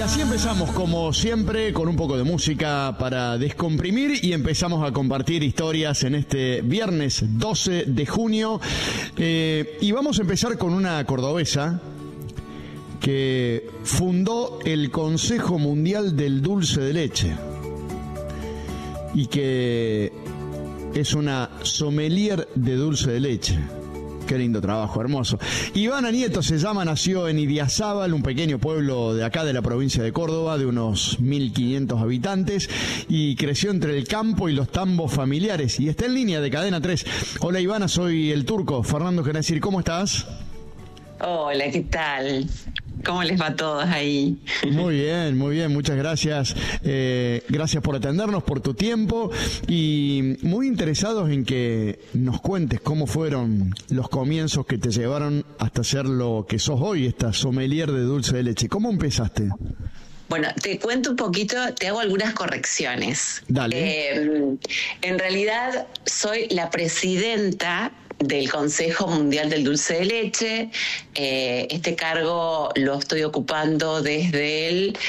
Así empezamos, como siempre, con un poco de música para descomprimir y empezamos a compartir historias en este viernes 12 de junio. Y vamos a empezar con una cordobesa que fundó el Consejo Mundial del Dulce de Leche y que es una sommelier de dulce de leche. Qué lindo trabajo, hermoso. Ivana Nieto se llama, nació en Idiazábal, un pequeño pueblo de acá de la provincia de Córdoba, de unos 1.500 habitantes, y creció entre el campo y los tambos familiares, y está en línea de Cadena 3. Hola Ivana, soy el turco, Fernando Genacir, ¿cómo estás? Hola, ¿qué tal? ¿Cómo les va a todos ahí? Muy bien, muchas gracias. Gracias por atendernos, por tu tiempo y muy interesados en que nos cuentes cómo fueron los comienzos que te llevaron hasta ser lo que sos hoy, esta sommelier de dulce de leche. ¿Cómo empezaste? Bueno, te cuento un poquito, te hago algunas correcciones. Dale. En realidad soy la presidenta del Consejo Mundial del Dulce de Leche. Este cargo lo estoy ocupando desde el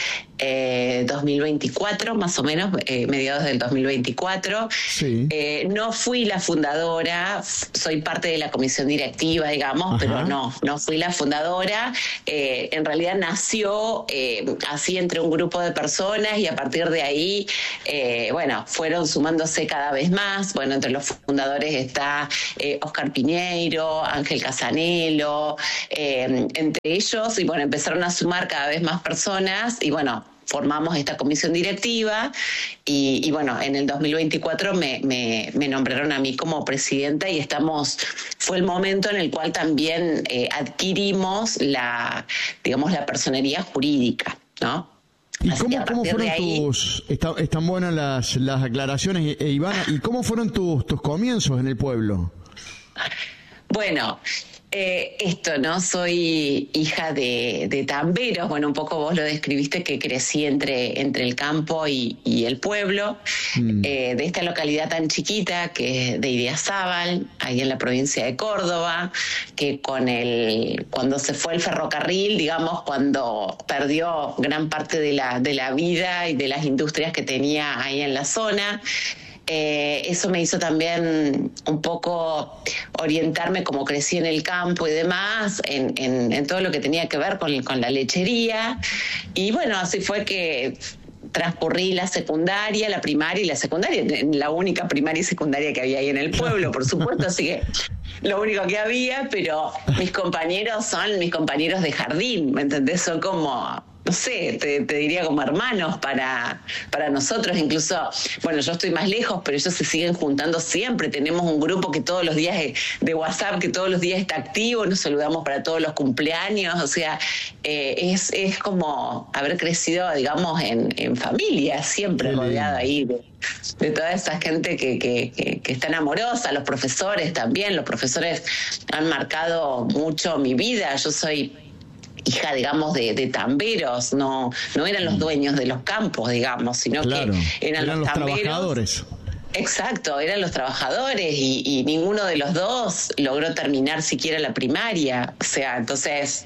2024, más o menos, mediados del 2024. Sí. No fui la fundadora, soy parte de la comisión directiva, digamos. Ajá. Pero no fui la fundadora. En realidad nació así entre un grupo de personas y a partir de ahí, fueron sumándose cada vez más. Bueno, entre los fundadores está Oscar Piñeiro, Ángel Casanelo, entre ellos, y bueno, empezaron a sumar cada vez más personas y bueno, formamos esta comisión directiva y bueno, en el 2024 me nombraron a mí como presidenta y fue el momento en el cual también adquirimos la personería jurídica, ¿no? ¿Y cómo fueron están buenas las aclaraciones, Ivana, y cómo fueron tus comienzos en el pueblo? Bueno, ¿no? Soy hija de tamberos. Bueno, un poco vos lo describiste, que crecí entre el campo y el pueblo, de esta localidad tan chiquita que es de Idiazábal, ahí en la provincia de Córdoba, que cuando se fue el ferrocarril, digamos, cuando perdió gran parte de la vida y de las industrias que tenía ahí en la zona. Eso me hizo también un poco orientarme, como crecí en el campo y demás, en todo lo que tenía que ver con la lechería. Y bueno, así fue que transcurrí la secundaria, la primaria y la secundaria, la única primaria y secundaria que había ahí en el pueblo, por supuesto, así que lo único que había, pero mis compañeros son mis compañeros de jardín, ¿me entendés? Son como, no sé, te diría como hermanos para nosotros. Incluso, bueno, yo estoy más lejos, pero ellos se siguen juntando siempre. Tenemos un grupo que todos los días de WhatsApp, que todos los días está activo, nos saludamos para todos los cumpleaños. O sea, es como haber crecido, digamos, en familia, siempre rodeado ahí de toda esa gente que está amorosa. Los profesores también, los profesores han marcado mucho mi vida. Yo soy hija, digamos, de tamberos, no eran los dueños de los campos, digamos, sino claro, que eran los tamberos, trabajadores. Exacto, eran los trabajadores y ninguno de los dos logró terminar siquiera la primaria. O sea, entonces,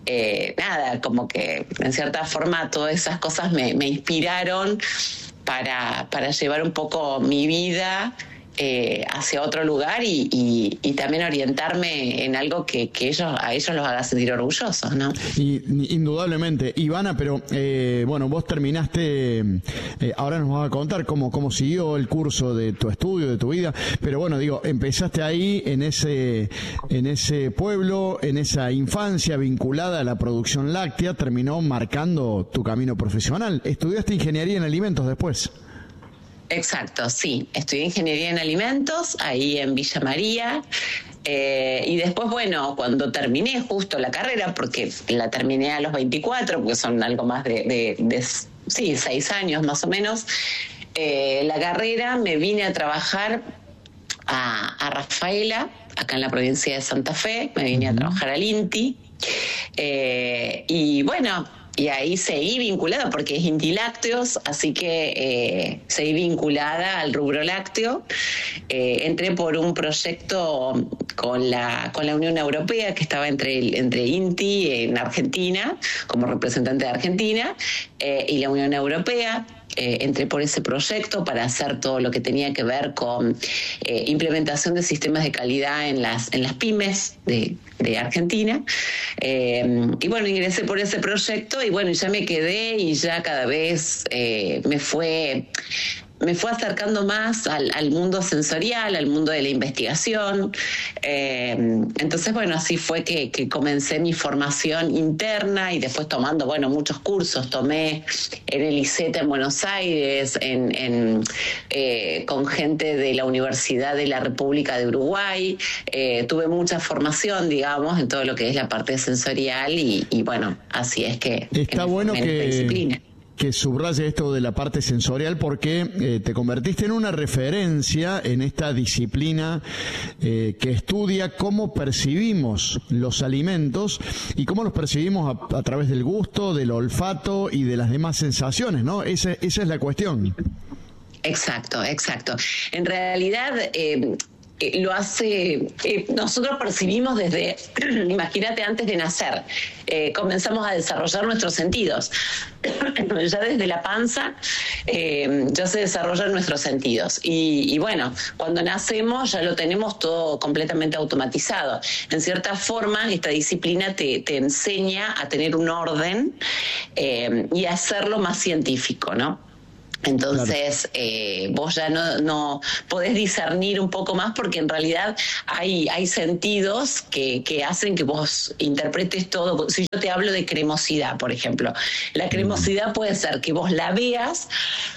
como que en cierta forma todas esas cosas me inspiraron para llevar un poco mi vida hacia otro lugar y también orientarme en algo que a ellos los haga sentir orgullosos, ¿no? Indudablemente. Ivana, pero vos terminaste, ahora nos vas a contar cómo siguió el curso de tu estudio, de tu vida, pero bueno, empezaste ahí en ese pueblo, en esa infancia vinculada a la producción láctea, terminó marcando tu camino profesional. Estudiaste ingeniería en alimentos después. Exacto, sí. Estudié ingeniería en alimentos ahí en Villa María. Y después, bueno, cuando terminé justo la carrera, porque la terminé a los 24, porque son algo más de 6 años más o menos, la carrera, me vine a trabajar a Rafaela, acá en la provincia de Santa Fe, me vine a trabajar al INTI. Y bueno, y ahí seguí vinculada porque es Inti Lácteos, así que seguí vinculada al rubro lácteo. Entré por un proyecto con la Unión Europea que estaba entre Inti en Argentina, como representante de Argentina, y la Unión Europea. Entré por ese proyecto para hacer todo lo que tenía que ver con implementación de sistemas de calidad en las pymes de Argentina. Y bueno, ingresé por ese proyecto y bueno, ya me quedé y ya cada vez me fue acercando más al mundo sensorial, al mundo de la investigación. Entonces, bueno, así fue que comencé mi formación interna y después tomando, bueno, muchos cursos. Tomé en el ISETA en Buenos Aires, con gente de la Universidad de la República de Uruguay. Tuve mucha formación, digamos, en todo lo que es la parte sensorial y bueno, así es que... Está bueno que subraye esto de la parte sensorial porque te convertiste en una referencia en esta disciplina que estudia cómo percibimos los alimentos y cómo los percibimos a través del gusto, del olfato y de las demás sensaciones, ¿no? Esa es la cuestión. Exacto. En realidad... lo hace, nosotros percibimos desde, imagínate, antes de nacer, comenzamos a desarrollar nuestros sentidos. Ya desde la panza ya se desarrollan nuestros sentidos. Y bueno, cuando nacemos ya lo tenemos todo completamente automatizado. En cierta forma, esta disciplina te enseña a tener un orden y a hacerlo más científico, ¿no? Entonces, claro. Vos ya no podés discernir un poco más porque en realidad hay sentidos que hacen que vos interpretes todo. Si yo te hablo de cremosidad, por ejemplo, la cremosidad puede ser que vos la veas,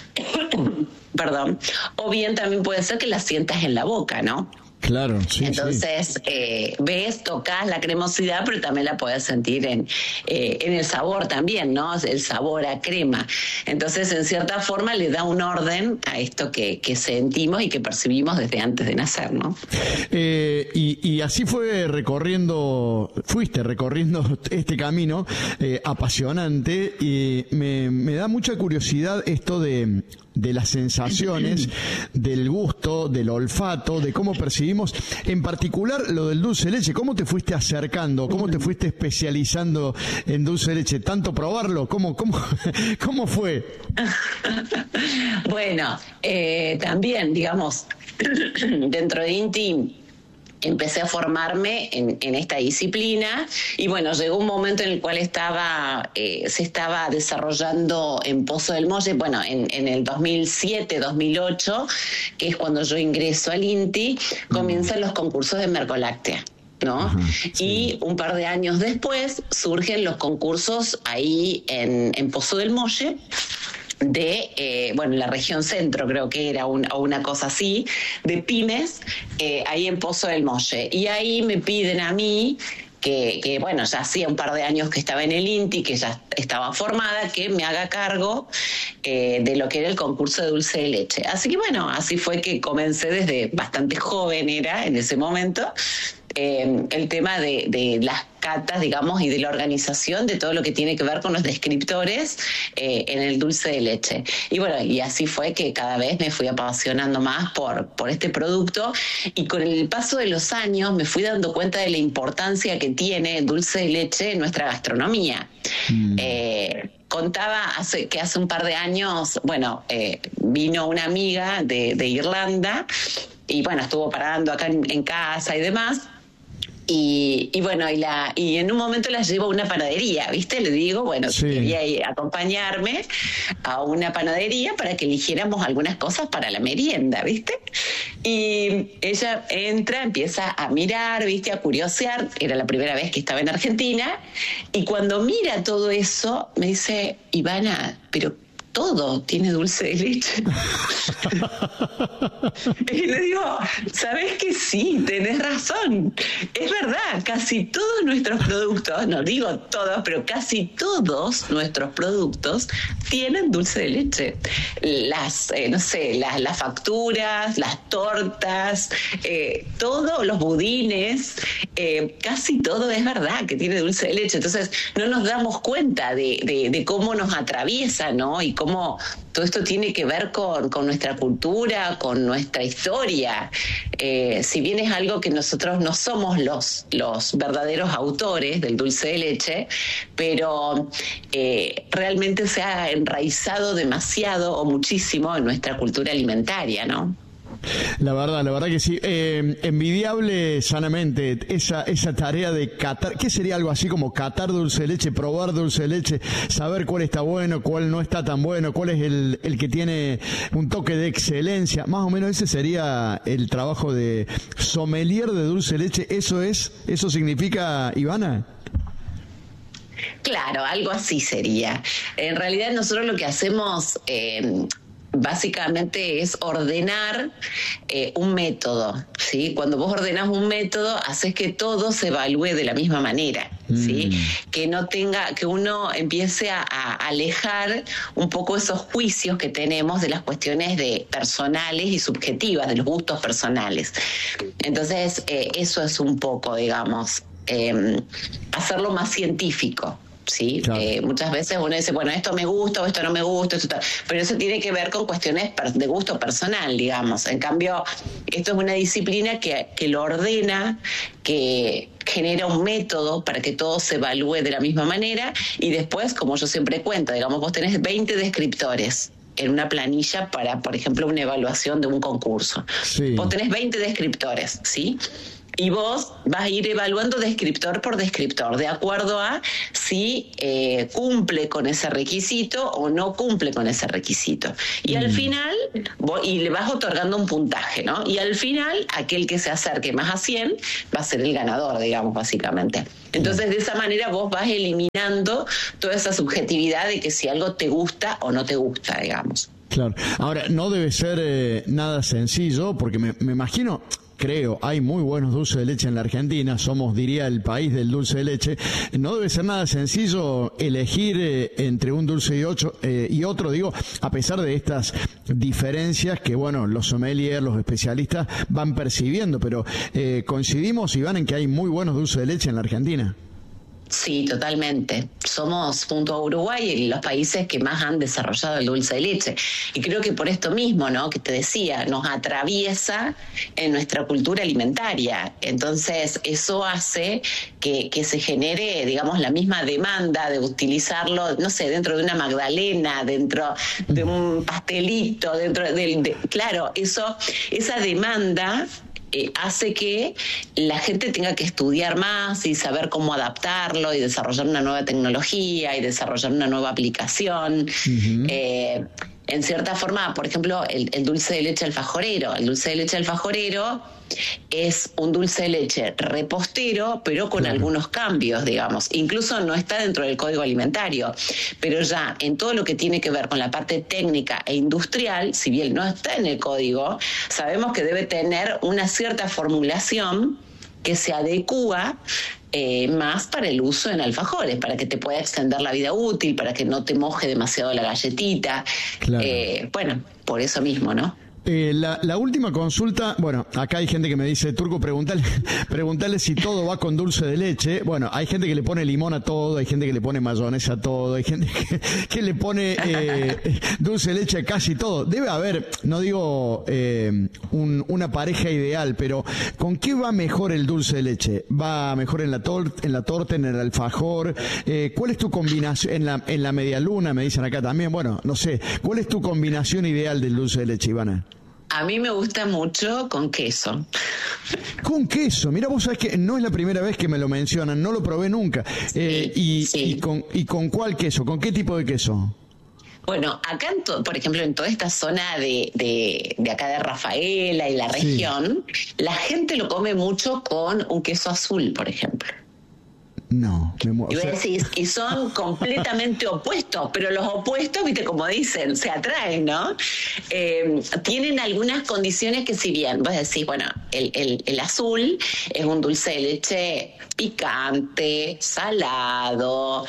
perdón, o bien también puede ser que la sientas en la boca, ¿no? Claro, sí. Entonces, ves, tocas la cremosidad, pero también la puedes sentir en el sabor también, ¿no? El sabor a crema. Entonces, en cierta forma, le da un orden a esto que sentimos y que percibimos desde antes de nacer, ¿no? Y así fuiste recorriendo este camino apasionante y me da mucha curiosidad esto de las sensaciones, del gusto, del olfato, de cómo percibimos, en particular lo del dulce de leche. ¿Cómo te fuiste acercando? ¿Cómo te fuiste especializando en dulce de leche? ¿Tanto probarlo? ¿Cómo fue? Bueno, también, digamos, dentro de INTI empecé a formarme en esta disciplina y bueno, llegó un momento en el cual se estaba desarrollando en Pozo del Molle, bueno, en el 2007, 2008, que es cuando yo ingreso al INTI, comienzan los concursos de Mercoláctea, ¿no? Ajá, sí. Y un par de años después surgen los concursos ahí en Pozo del Molle, de, la región centro, creo que era una cosa así, de pymes, ahí en Pozo del Molle. Y ahí me piden a mí, que bueno, ya hacía un par de años que estaba en el INTI, que ya estaba formada, que me haga cargo de lo que era el concurso de dulce de leche. Así que bueno, así fue que comencé desde bastante joven era en ese momento, el tema de las catas, digamos, y de la organización de todo lo que tiene que ver con los descriptores en el dulce de leche. Y bueno, y así fue que cada vez me fui apasionando más por este producto y con el paso de los años me fui dando cuenta de la importancia que tiene el dulce de leche en nuestra gastronomía. Contaba que hace un par de años, vino una amiga de Irlanda y bueno, estuvo parando acá en casa y demás. Y en un momento la llevo a una panadería, ¿viste? Le digo, sí, quería acompañarme a una panadería para que eligiéramos algunas cosas para la merienda, ¿viste? Y ella entra, empieza a mirar, ¿viste? A curiosear. Era la primera vez que estaba en Argentina. Y cuando mira todo eso, me dice, Ivana, pero todo tiene dulce de leche. Y le digo, ¿sabes que sí? Tenés razón. Es verdad, casi todos nuestros productos, no digo todos, pero casi todos nuestros productos tienen dulce de leche. Las, no sé, las facturas, las tortas, todos los budines, casi todo es verdad que tiene dulce de leche. Entonces no nos damos cuenta de cómo nos atraviesa, ¿no? Y cómo todo esto tiene que ver con nuestra cultura, con nuestra historia. Si bien es algo que nosotros no somos los verdaderos autores del dulce de leche, pero realmente se ha enraizado demasiado o muchísimo en nuestra cultura alimentaria, ¿no? La verdad que sí. Envidiable sanamente esa tarea de catar. ¿Qué sería algo así como catar dulce de leche, probar dulce de leche, saber cuál está bueno, cuál no está tan bueno, cuál es el que tiene un toque de excelencia? Más o menos ese sería el trabajo de sommelier de dulce de leche. ¿Eso significa, Ivana? Claro, algo así sería. En realidad nosotros lo que hacemos básicamente es ordenar un método, ¿sí? Cuando vos ordenás un método, haces que todo se evalúe de la misma manera, ¿sí? Que uno empiece a alejar un poco esos juicios que tenemos de las cuestiones personales y subjetivas, de los gustos personales. Entonces, eso es un poco, digamos, hacerlo más científico. Sí, claro. Muchas veces uno dice, bueno, esto me gusta o esto no me gusta, pero eso tiene que ver con cuestiones de gusto personal, digamos. En cambio, esto es una disciplina que lo ordena, que genera un método para que todo se evalúe de la misma manera, y después, como yo siempre cuento, digamos, vos tenés 20 descriptores en una planilla para, por ejemplo, una evaluación de un concurso. Sí. Vos tenés 20 descriptores, ¿sí? Y vos vas a ir evaluando descriptor por descriptor, de acuerdo a si cumple con ese requisito o no cumple con ese requisito. Y al final, y le vas otorgando un puntaje, ¿no? Y al final, aquel que se acerque más a 100 va a ser el ganador, digamos, básicamente. Entonces, de esa manera vos vas eliminando toda esa subjetividad de que si algo te gusta o no te gusta, digamos. Claro. Ahora, no debe ser nada sencillo, porque me imagino... Creo, hay muy buenos dulces de leche en la Argentina, somos, diría, el país del dulce de leche. No debe ser nada sencillo elegir entre un dulce y otro, digo, a pesar de estas diferencias que, bueno, los sommeliers, los especialistas van percibiendo, pero coincidimos, Iván, en que hay muy buenos dulces de leche en la Argentina. Sí, totalmente. Somos, junto a Uruguay, los países que más han desarrollado el dulce de leche. Y creo que por esto mismo, ¿no?, que te decía, nos atraviesa en nuestra cultura alimentaria. Entonces, eso hace que se genere, digamos, la misma demanda de utilizarlo, no sé, dentro de una magdalena, dentro de un pastelito, claro, esa demanda hace que la gente tenga que estudiar más y saber cómo adaptarlo y desarrollar una nueva tecnología y desarrollar una nueva aplicación. En cierta forma, por ejemplo, el dulce de leche alfajorero. El dulce de leche alfajorero es un dulce de leche repostero, pero con algunos cambios, digamos. Incluso no está dentro del código alimentario, pero ya en todo lo que tiene que ver con la parte técnica e industrial, si bien no está en el código, sabemos que debe tener una cierta formulación que se adecúa más para el uso en alfajores, para que te pueda extender la vida útil, para que no te moje demasiado la galletita. Claro. Bueno, por eso mismo, ¿no? La última consulta, bueno, acá hay gente que me dice, Turco, preguntale si todo va con dulce de leche. Bueno, hay gente que le pone limón a todo, hay gente que le pone mayonesa a todo, hay gente que le pone dulce de leche a casi todo. Debe haber, no digo una pareja ideal, pero ¿con qué va mejor el dulce de leche? ¿Va mejor en la torta, en el alfajor? ¿Cuál es tu combinación? En la media luna, me dicen acá también. Bueno, no sé, ¿cuál es tu combinación ideal del dulce de leche, Ivana? A mí me gusta mucho con queso. Con queso, mira, vos sabés que no es la primera vez que me lo mencionan, no lo probé nunca. Sí. ¿Y con cuál queso? ¿Con qué tipo de queso? Bueno, acá, por ejemplo, en toda esta zona de acá de Rafaela y la región, la gente lo come mucho con un queso azul, por ejemplo. No, me muero. Y vos decís, y son completamente opuestos, pero los opuestos, viste, como dicen, se atraen, ¿no? Tienen algunas condiciones que, si bien vos decís, bueno, el azul es un dulce de leche picante, salado,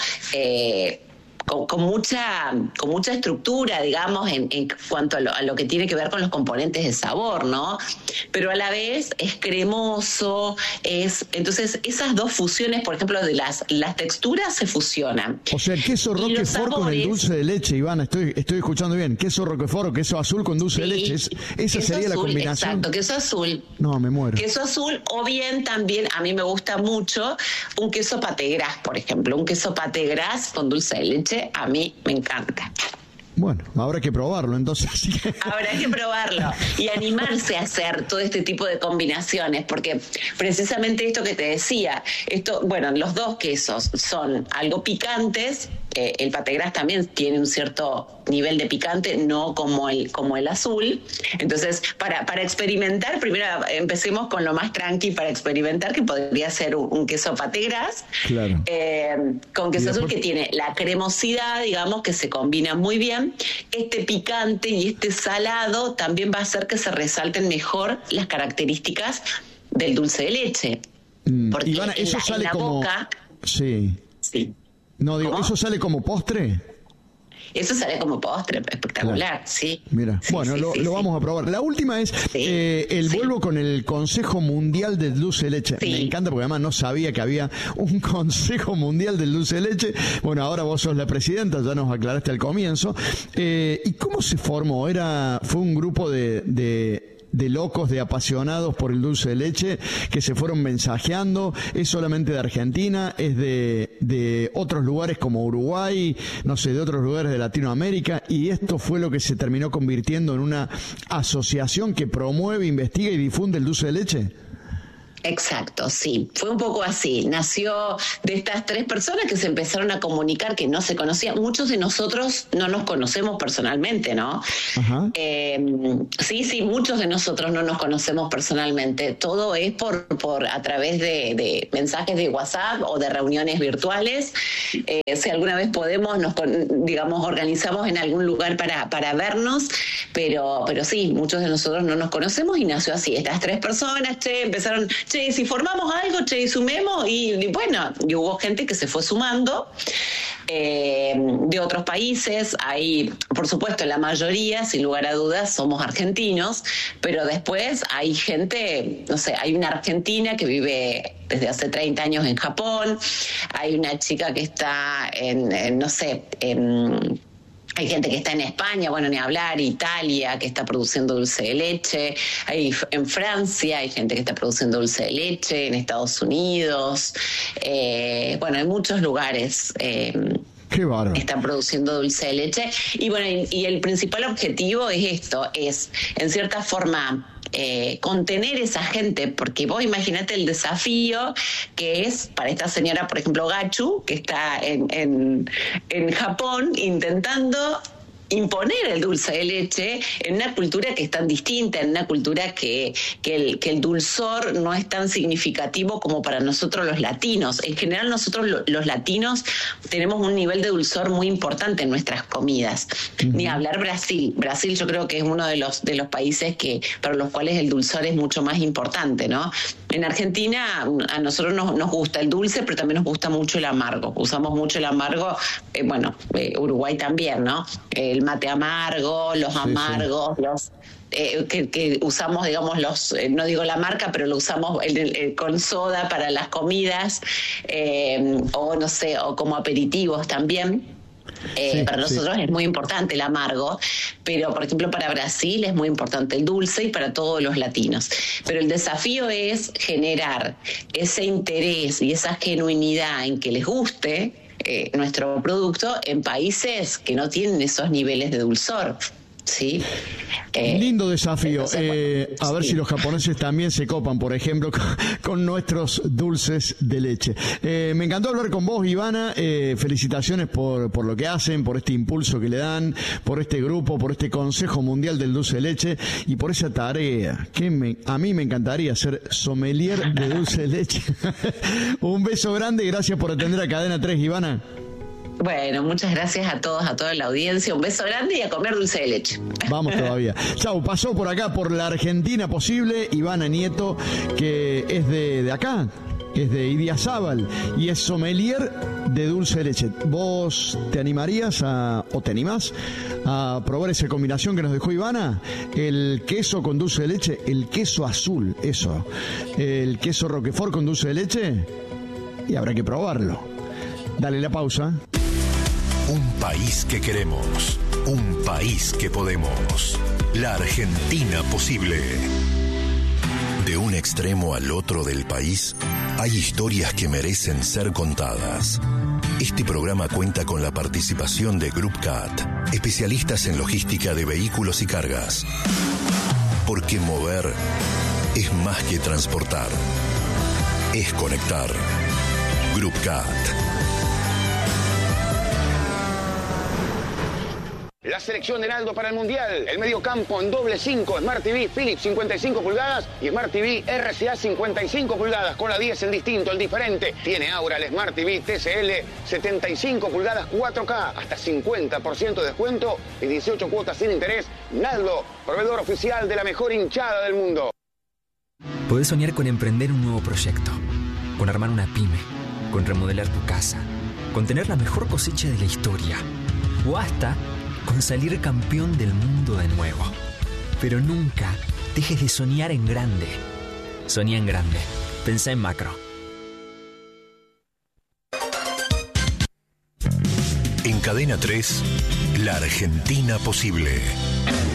con mucha estructura, digamos, en cuanto a lo que tiene que ver con los componentes de sabor, ¿no? Pero a la vez es cremoso, entonces esas dos fusiones, por ejemplo, de las texturas se fusionan. O sea, el queso Roquefort con el dulce de leche, Ivana, estoy escuchando bien, queso Roquefort o queso azul con dulce de leche, esa sería la combinación. Exacto, queso azul. No, me muero. Queso azul, o bien también, a mí me gusta mucho un queso pategras, por ejemplo, un queso pategras con dulce de leche. A mí me encanta. Bueno, habrá que probarlo entonces. Habrá que probarlo y animarse a hacer todo este tipo de combinaciones, porque precisamente esto que te decía, los dos quesos son algo picantes, el pategras también tiene un cierto nivel de picante, no como el azul. Entonces, para experimentar, primero empecemos con lo más tranqui para experimentar, que podría ser un queso pategras, claro. Con queso azul, que tiene la cremosidad, digamos, que se combina muy bien. Este picante y este salado también va a hacer que se resalten mejor las características del dulce de leche. Porque Ivana, eso sale como boca, sí. No, digo, ¿cómo? ¿Eso sale como postre? Eso sale como postre, espectacular, claro. Sí. Mira, sí, bueno, lo vamos a probar. La última es, vuelvo con el Consejo Mundial del Dulce de Leche. Me encanta porque además no sabía que había un Consejo Mundial del Dulce de Leche. Bueno, ahora vos sos la presidenta, ya nos aclaraste al comienzo. ¿Y cómo se formó? ¿Fue un grupo de locos, de apasionados por el dulce de leche que se fueron mensajeando? ¿Es solamente de Argentina? ¿Es de otros lugares como Uruguay? No sé, de otros lugares de Latinoamérica. Y esto fue lo que se terminó convirtiendo en una asociación que promueve, investiga y difunde el dulce de leche. Exacto, sí. Fue un poco así. Nació de estas tres personas que se empezaron a comunicar, que no se conocían. Muchos de nosotros no nos conocemos personalmente, ¿no? Ajá. Sí, muchos de nosotros no nos conocemos personalmente. Todo es a través de mensajes de WhatsApp o de reuniones virtuales. Si alguna vez podemos, organizamos en algún lugar para vernos, pero sí, muchos de nosotros no nos conocemos y nació así. Estas tres personas, empezaron... si formamos algo, y sumemos, y hubo gente que se fue sumando de otros países. Ahí, por supuesto, la mayoría, sin lugar a dudas, somos argentinos, pero después hay gente, hay una argentina que vive desde hace 30 años en Japón, hay una chica que está hay gente que está en España, ni hablar, Italia, que está produciendo dulce de leche, en Francia hay gente que está produciendo dulce de leche, en Estados Unidos, hay muchos lugares Qué bárbaro. Están produciendo dulce de leche. Y el principal objetivo es en cierta forma contener esa gente, porque vos imaginate el desafío que es para esta señora, por ejemplo, Gachu, que está en Japón intentando imponer el dulce de leche en una cultura que es tan distinta, en una cultura que el dulzor no es tan significativo como para nosotros los latinos. En general nosotros los latinos tenemos un nivel de dulzor muy importante en nuestras comidas. Uh-huh. Ni hablar Brasil. Brasil yo creo que es uno de los países para los cuales el dulzor es mucho más importante, ¿no? En Argentina a nosotros nos gusta el dulce, pero también nos gusta mucho el amargo. Usamos mucho el amargo, Uruguay también, ¿no? El mate amargo, los amargos, que usamos, digamos, no digo la marca, pero lo usamos con soda para las comidas, o como aperitivos también. Para nosotros es muy importante el amargo, pero por ejemplo para Brasil es muy importante el dulce y para todos los latinos. Pero el desafío es generar ese interés y esa genuinidad en que les guste nuestro producto en países que no tienen esos niveles de dulzor. ¿sí? Lindo desafío. Entonces, bueno, a ver si los japoneses también se copan, por ejemplo, con nuestros dulces de leche. Me encantó hablar con vos, Ivana. Felicitaciones por lo que hacen, por este impulso que le dan, por este grupo, por este Consejo Mundial del Dulce de Leche y por esa tarea que a mí me encantaría ser sommelier de dulce de leche. Un beso grande y gracias por atender a Cadena 3, Ivana. Bueno, muchas gracias a todos, a toda la audiencia. Un beso grande y a comer dulce de leche. Vamos todavía. Chau, pasó por acá, por la Argentina Posible, Ivana Nieto, que es de acá, es de Idiazábal y es sommelier de dulce de leche. ¿Vos te animarías o te animás a probar esa combinación que nos dejó Ivana? El queso con dulce de leche, el queso azul, eso. El queso Roquefort con dulce de leche, y habrá que probarlo. Dale la pausa. Un país que queremos, un país que podemos. La Argentina Posible. De un extremo al otro del país, hay historias que merecen ser contadas. Este programa cuenta con la participación de Group CAT, especialistas en logística de vehículos y cargas. Porque mover es más que transportar, es conectar. Group CAT. La selección Heraldo para el Mundial. El mediocampo en doble 5, Smart TV Philips 55 pulgadas y Smart TV RCA 55 pulgadas con la 10, el distinto, el diferente. Tiene ahora el Smart TV TCL 75 pulgadas 4K, hasta 50% de descuento y 18 cuotas sin interés. Naldo, proveedor oficial de la mejor hinchada del mundo. Podés soñar con emprender un nuevo proyecto, con armar una pyme, con remodelar tu casa, con tener la mejor cosecha de la historia o hasta con salir campeón del mundo de nuevo. Pero nunca dejes de soñar en grande. Soñá en grande. Pensá en macro. En Cadena 3, La Argentina Posible.